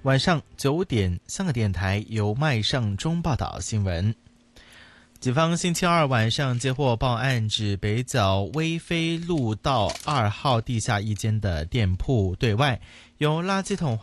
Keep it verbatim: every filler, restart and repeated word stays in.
晚上九点，香港电台由麦尚中报道新闻。警方星期二晚上接获报案，指北角威飞路道二号地下一间的店铺对外有垃圾桶